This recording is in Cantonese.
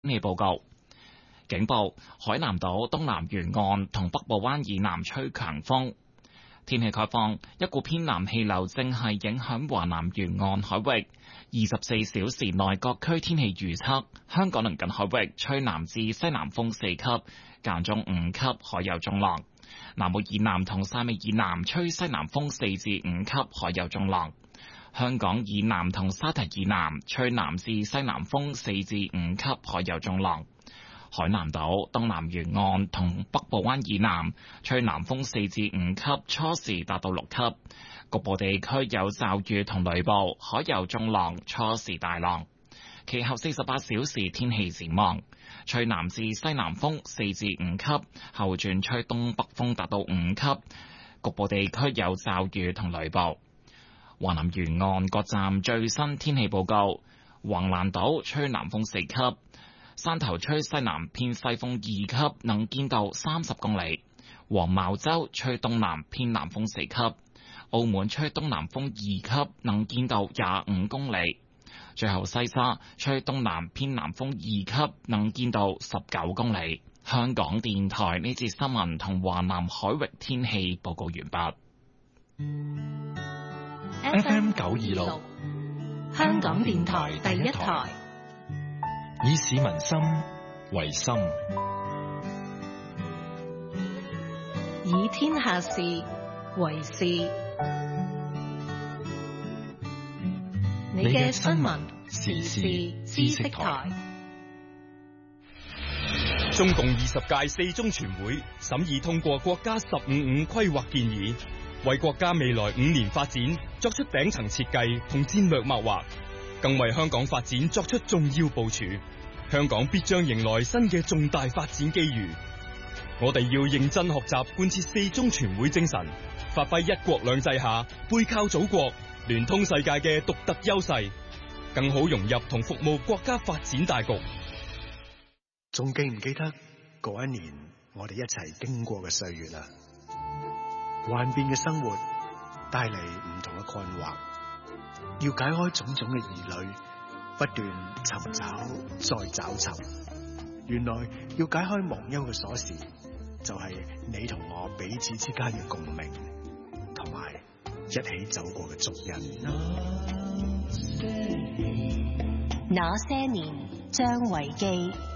天氣報告。警報：海南島東南沿岸同北部灣以南吹強風。天氣概況：一股偏南氣流正係影響華南沿岸海域。24小時內各區天氣預測：香港鄰近海域吹南至西南風4級，間中5級，海有中浪；南澳以南同汕尾以南吹西南風4至5級，海有中浪；香港以南同沙堤以南吹南至西南風4至5級，海有中浪。海南島東南沿岸同北部灣以南吹南風4至5級，初時達到6級，局部地區有驟雨同雷暴，海有中浪，初時大浪。其後48小時天氣展望：吹南至西南風4至5級，後轉吹東北風達到5級，局部地區有驟雨同雷暴。華南沿岸各站最新天氣報告：橫瀾島吹南風4級。汕頭吹西南偏西風2級，能見度30公里；黃茅洲吹東南偏南風4級；澳門吹東南風2級，能見度25公里；最後西沙吹東南偏南風2級，能見度19公里。香港電台呢節新聞同華南海域天氣報告完畢。 FM 926，香港電台第一台。以市民心為心， 以天下事為事。你嘅新聞時事知識台。 中共20屆四中全會審議通過國家15/5規劃建議，為國家未來5年發展作出頂層設計同戰略謀劃，更為香港發展作出重要部署。香港必將迎來新嘅重大發展機遇，我哋要認真學習貫徹四中全會精神，發揮一國兩制下背靠祖國、聯通世界嘅獨特優勢，更好融入同服務國家發展大局。 仲記唔記得嗰一年我哋一齊經過嘅歲月啊？幻變嘅生活帶嚟唔同嘅困惑，要解開種種嘅疑慮，不斷尋找再找尋，原來要解開忘憂嘅鎖匙，就係你同我彼此之間嘅共鳴，同埋一起走過嘅足印。 那些年，張維基。